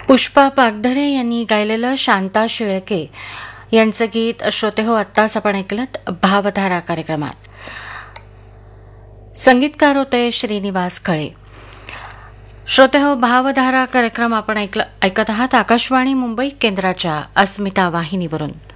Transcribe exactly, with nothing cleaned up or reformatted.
पुष्पा पागधरे यांनी गायलेलं शांता शेळके यांचं गीत श्रोते हो आत्ताच आपण ऐकलं भावधारा कार्यक्रमात. संगीतकार होते श्रीनिवास खळे. श्रोते हो भावधारा कार्यक्रम आपण ऐकलं ऐकत आहात आकाशवाणी मुंबई केंद्राच्या अस्मिता वाहिनीवरून.